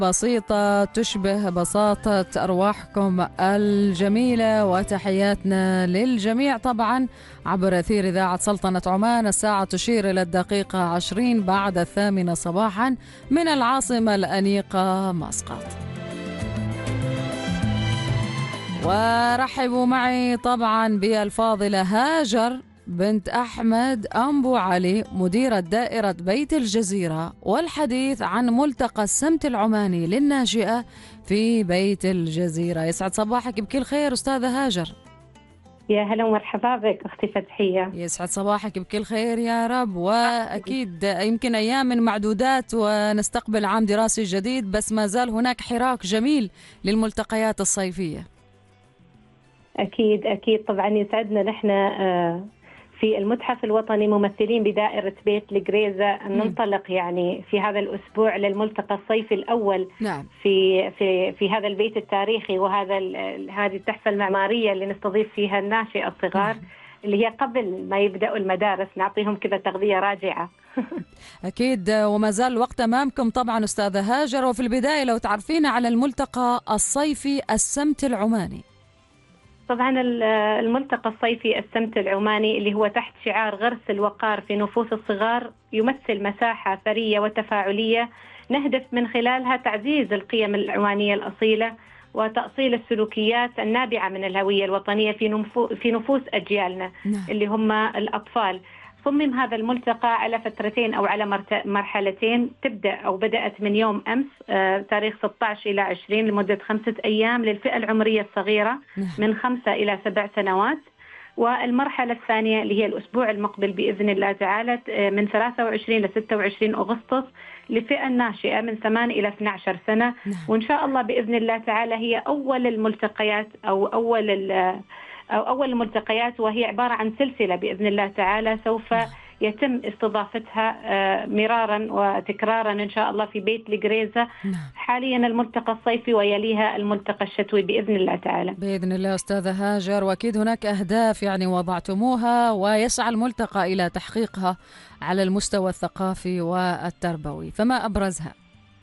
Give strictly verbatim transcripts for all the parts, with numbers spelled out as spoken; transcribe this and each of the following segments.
بسيطة تشبه بساطة أرواحكم الجميلة، وتحياتنا للجميع طبعا عبر أثير إذاعة سلطنة عمان. الساعة تشير إلى الدقيقة عشرين بعد الثامنة صباحا من العاصمة الأنيقة مسقط. ورحبوا معي طبعا بالفاضلة هاجر بنت أحمد أنبو علي، مديرة دائرة بيت الجزيرة، والحديث عن ملتقى السمت العماني للناشئة في بيت الجزيرة. يسعد صباحك بكل خير أستاذة هاجر. يا هلا ومرحبا بك أختي فتحية. يسعد صباحك بكل خير يا رب. وأكيد يمكن أيام من معدودات ونستقبل عام دراسي جديد، بس ما زال هناك حراك جميل للملتقيات الصيفية. أكيد أكيد طبعا يسعدنا نحن في المتحف الوطني ممثلين بدائرة بيت الجريزة أن ننطلق يعني في هذا الأسبوع للملتقى الصيفي الأول. نعم. في في في هذا البيت التاريخي وهذا هذه التحفة المعمارية اللي نستضيف فيها الناشئة الصغار. نعم. اللي هي قبل ما يبدأوا المدارس نعطيهم كذا تغذية راجعة. أكيد، وما زال الوقت أمامكم طبعا أستاذة هاجر. وفي البداية لو تعرفين على الملتقى الصيفي السمت العماني. طبعا الملتقى الصيفي السمت العماني اللي هو تحت شعار غرس الوقار في نفوس الصغار يمثل مساحة ثرية وتفاعلية نهدف من خلالها تعزيز القيم العمانية الأصيلة وتأصيل السلوكيات النابعة من الهوية الوطنية في في نفوس أجيالنا اللي هم الأطفال. صمم هذا الملتقى على فترتين أو على مرحلتين، تبدأ أو بدأت من يوم أمس آه تاريخ ستة عشر إلى عشرين لمدة خمسة أيام للفئة العمرية الصغيرة من خمسة إلى سبع سنوات. والمرحلة الثانية اللي هي الأسبوع المقبل بإذن الله تعالى من ثلاثة وعشرين إلى ستة وعشرين أغسطس لفئة الناشئة من ثمانية إلى اثنتي عشرة سنة. وإن شاء الله بإذن الله تعالى هي أول الملتقيات أو أول أو أول الملتقيات، وهي عبارة عن سلسلة بإذن الله تعالى سوف يتم استضافتها مرارا وتكرارا إن شاء الله في بيت الجريزة. حاليا الملتقى الصيفي ويليها الملتقى الشتوي بإذن الله تعالى. بإذن الله أستاذة هاجر. وأكيد هناك أهداف يعني وضعتموها ويسعى الملتقى إلى تحقيقها على المستوى الثقافي والتربوي، فما أبرزها؟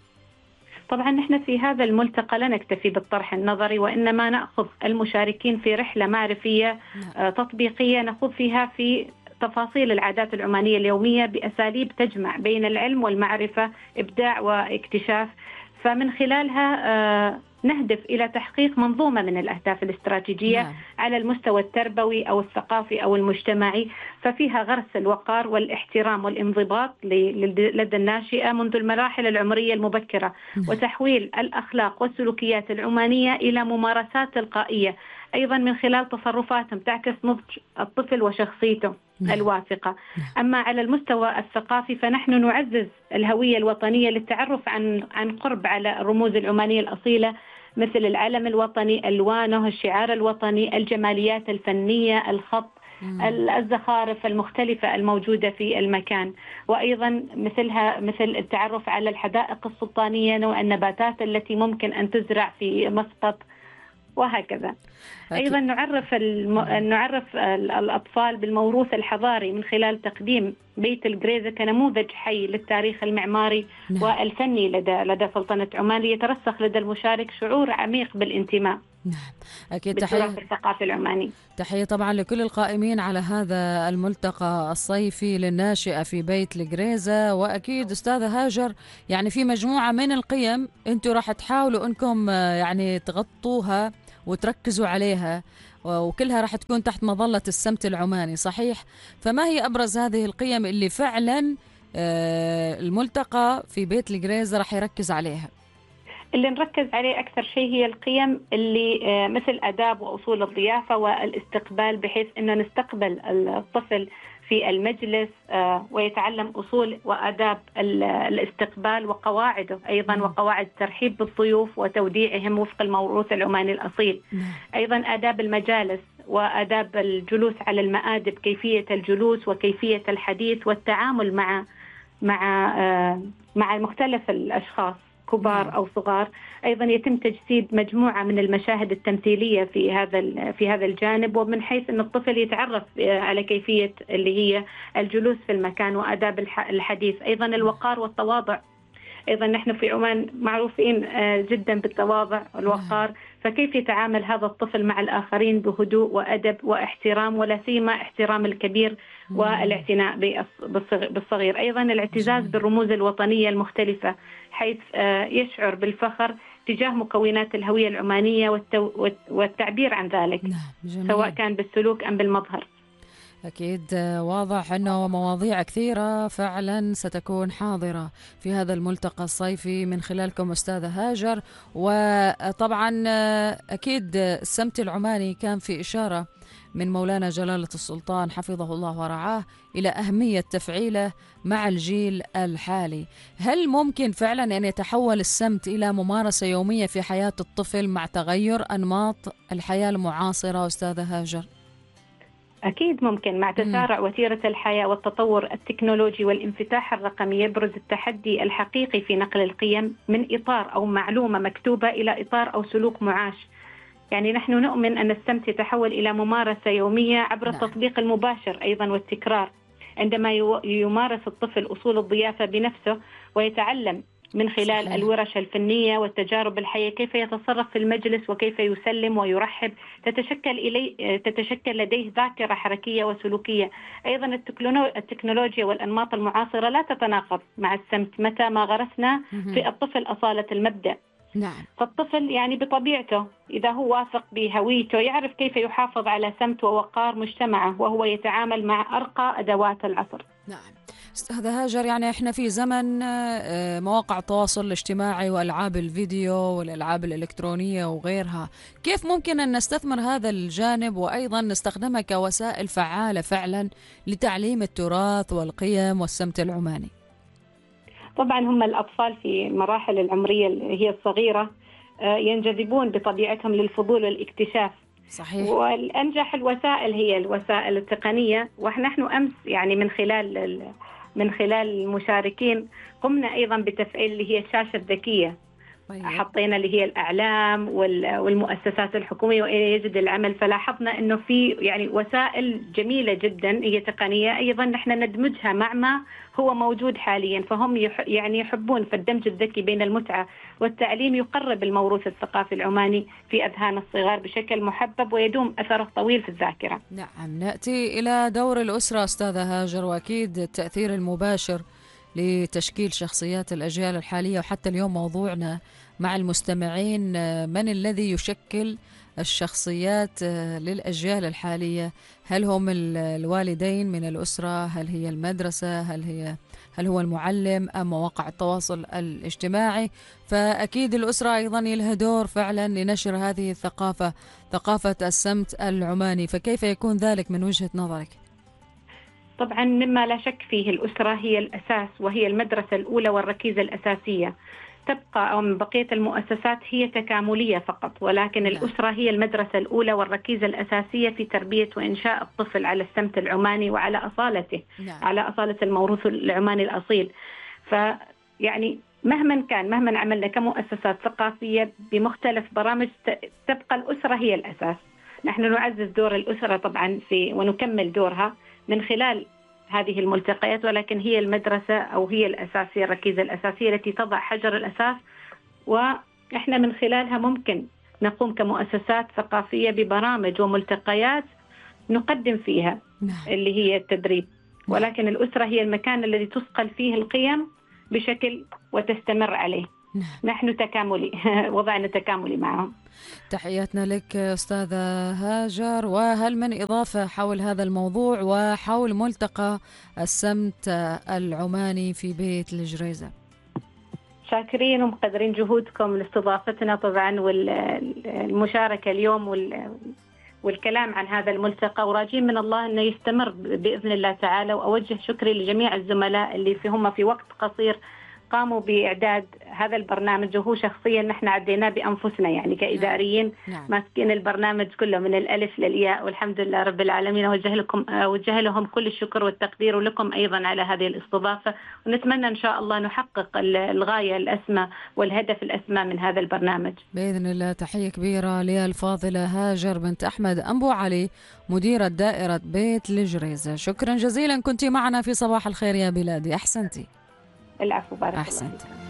طبعا نحن في هذا الملتقى لا نكتفي بالطرح النظري، وإنما نأخذ المشاركين في رحلة معرفية تطبيقية نخوض فيها في تفاصيل العادات العمانية اليومية بأساليب تجمع بين العلم والمعرفة، إبداع واكتشاف. فمن خلالها نهدف إلى تحقيق منظومة من الأهداف الاستراتيجية نعم. على المستوى التربوي أو الثقافي أو المجتمعي، ففيها غرس الوقار والاحترام والانضباط لدى الناشئة منذ المراحل العمرية المبكرة نعم. وتحويل الأخلاق والسلوكيات العمانية إلى ممارسات تلقائية، أيضا من خلال تصرفاتهم تعكس نضج الطفل وشخصيته نعم. الواثقة. أما على المستوى الثقافي فنحن نعزز الهوية الوطنية للتعرف عن عن قرب على الرموز العمانية الأصيلة مثل العلم الوطني، ألوانه، الشعار الوطني، الجماليات الفنية، الخط، الزخارف المختلفة الموجودة في المكان، وأيضا مثلها مثل التعرف على الحدائق السلطانية والنباتات التي ممكن أن تزرع في مسقط وهكذا. أكيد. أيضا نعرف الم... نعرف الأطفال بالموروث الحضاري من خلال تقديم بيت الجريزة كنموذج حي للتاريخ المعماري نعم. والفني لدى لدى سلطنة عمان، ليترسخ لدى المشارك شعور عميق بالانتماء نعم. أكيد. بالتراث الثقافي العماني. تحية طبعا لكل القائمين على هذا الملتقى الصيفي للناشئة في بيت الجريزة. وأكيد أستاذة هاجر يعني في مجموعة من القيم أنتم راح تحاولوا أنكم يعني تغطوها وتركزوا عليها، وكلها راح تكون تحت مظلة السمت العماني، صحيح؟ فما هي أبرز هذه القيم اللي فعلا الملتقى في بيت الجريزة راح يركز عليها؟ اللي نركز عليه أكثر شيء هي القيم اللي مثل آداب وأصول الضيافة والاستقبال، بحيث أنه نستقبل الطفل في المجلس ويتعلم أصول وآداب الاستقبال وقواعده أيضا، وقواعد الترحيب بالضيوف وتوديعهم وفق الموروث العماني الأصيل. أيضا آداب المجالس وآداب الجلوس على المآدب، كيفية الجلوس وكيفية الحديث والتعامل مع مع مع مختلف الأشخاص كبار أو صغار. أيضا يتم تجسيد مجموعة من المشاهد التمثيلية في هذا في هذا الجانب، ومن حيث أن الطفل يتعرف على كيفية اللي هي الجلوس في المكان وآداب الحديث. أيضا الوقار والتواضع أيضا نحن في عمان معروفين جدا بالتواضع والوقار، فكيف يتعامل هذا الطفل مع الآخرين بهدوء وأدب واحترام، ولا سيما احترام الكبير والاعتناء بالصغير. أيضا الاعتزاز بالرموز الوطنية المختلفة، حيث يشعر بالفخر تجاه مكونات الهوية العمانية والتعبير عن ذلك، سواء كان بالسلوك أم بالمظهر. أكيد واضح أنه مواضيع كثيرة فعلا ستكون حاضرة في هذا الملتقى الصيفي من خلالكم أستاذة هاجر. وطبعا أكيد السمت العماني كان في إشارة من مولانا جلالة السلطان حفظه الله ورعاه إلى أهمية تفعيله مع الجيل الحالي. هل ممكن فعلا أن يتحول السمت إلى ممارسة يومية في حياة الطفل مع تغير أنماط الحياة المعاصرة أستاذة هاجر؟ أكيد ممكن. مع تسارع وتيرة الحياة والتطور التكنولوجي والانفتاح الرقمي يبرز التحدي الحقيقي في نقل القيم من إطار أو معلومة مكتوبة إلى إطار أو سلوك معاش. يعني نحن نؤمن أن السمت يتحول إلى ممارسة يومية عبر التطبيق المباشر أيضا والتكرار، عندما يمارس الطفل أصول الضيافة بنفسه ويتعلم من خلال صحيح. الورش الفنية والتجارب الحية كيف يتصرف في المجلس وكيف يسلم ويرحب، تتشكل إليه تتشكل لديه ذاكرة حركية وسلوكية. أيضا التكنولوجيا والأنماط المعاصرة لا تتناقض مع السمت متى ما غرسنا في الطفل أصالة المبدأ. نعم. فالطفل يعني بطبيعته إذا هو واثق بهويته يعرف كيف يحافظ على سمت ووقار مجتمعه وهو يتعامل مع أرقى أدوات العصر. نعم أستاذة هاجر، يعني إحنا في زمن مواقع التواصل الاجتماعي وألعاب الفيديو والألعاب الإلكترونية وغيرها، كيف ممكن أن نستثمر هذا الجانب وأيضا نستخدمها كوسائل فعالة فعلا لتعليم التراث والقيم والسمت العماني؟ طبعا هم الأطفال في المراحل العمرية اللي هي الصغيرة ينجذبون بطبيعتهم للفضول والاكتشاف. صحيح. والأنجح الوسائل هي الوسائل التقنية، ونحن أمس يعني من خلال من خلال المشاركين قمنا أيضا بتفعيل اللي هي الشاشة الذكية. طيب. حطينا اللي هي الأعلام والمؤسسات الحكومية وأين يجد العمل، فلاحظنا أنه في يعني وسائل جميلة جدا هي تقنية أيضا نحن ندمجها مع ما هو موجود حاليا، فهم يعني يحبون. فالدمج الذكي بين المتعة والتعليم يقرب الموروث الثقافي العماني في أذهان الصغار بشكل محبب ويدوم أثره طويل في الذاكرة. نعم. نأتي إلى دور الأسرة أستاذة هاجر، وأكيد التأثير المباشر لتشكيل شخصيات الأجيال الحالية، وحتى اليوم موضوعنا مع المستمعين من الذي يشكل الشخصيات للأجيال الحالية؟ هل هم الوالدين من الأسرة؟ هل هي المدرسة؟ هل هي هل هو المعلم أم مواقع التواصل الاجتماعي؟ فأكيد الأسرة أيضا لها دور فعلا لنشر هذه الثقافة، ثقافة السمت العماني، فكيف يكون ذلك من وجهة نظرك؟ طبعا مما لا شك فيه الأسرة هي الأساس وهي المدرسة الأولى والركيزة الأساسية. تبقى أو من بقية المؤسسات هي تكاملية فقط، ولكن نعم. الأسرة هي المدرسة الأولى والركيزة الأساسية في تربية وإنشاء الطفل على السمت العماني وعلى أصالته، نعم. على أصالة الموروث العماني الأصيل. فيعني مهما كان مهما عملنا كمؤسسات ثقافية بمختلف برامج تبقى الأسرة هي الأساس. نحن نعزز دور الأسرة طبعا في ونكمل دورها من خلال هذه الملتقيات، ولكن هي المدرسة أو هي الأساسية الركيزة الأساسية التي تضع حجر الأساس، وإحنا من خلالها ممكن نقوم كمؤسسات ثقافية ببرامج وملتقيات نقدم فيها اللي هي التدريب، ولكن الأسرة هي المكان الذي تثقل فيه القيم بشكل وتستمر عليه. نحن تكاملي وضعنا تكاملي معهم. تحياتنا لك أستاذة هاجر. وهل من إضافة حول هذا الموضوع وحول ملتقى السمت العماني في بيت الجريزة؟ شاكرين ومقدرين جهودكم لاستضافتنا طبعا والمشاركة اليوم والكلام عن هذا الملتقى، وراجين من الله أنه يستمر بإذن الله تعالى. وأوجه شكري لجميع الزملاء اللي في هم في وقت قصير قاموا بإعداد هذا البرنامج، وهو شخصيا نحن عديناه بأنفسنا يعني كإداريين نعم. ماسكين البرنامج كله من الألف للياء، والحمد لله رب العالمين. أوجه لكم أوجه لهم كل الشكر والتقدير، ولكم أيضا على هذه الاستضافة، ونتمنى إن شاء الله نحقق الغاية الأسمى والهدف الأسمى من هذا البرنامج بإذن الله. تحية كبيرة للفاضلة هاجر بنت أحمد أنبو علي، مديرة دائرة بيت الجريزة. شكرا جزيلا، كنت معنا في صباح الخير يا بلادي. أحسنتي. العفو، بارك الله. أحسنت.